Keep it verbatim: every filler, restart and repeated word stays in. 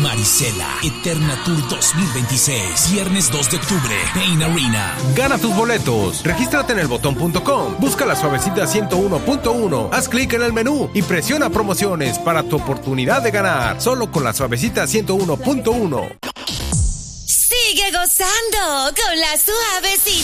Marisela, Eterna Tour dos mil veintiséis. Viernes dos de octubre, Pain Arena. Gana tus boletos. Regístrate en el botón punto com. Busca la Suavecita ciento uno punto uno. Haz clic en el menú y presiona promociones para tu oportunidad de ganar. Solo con la Suavecita ciento uno punto uno. Sigue gozando con la Suavecita.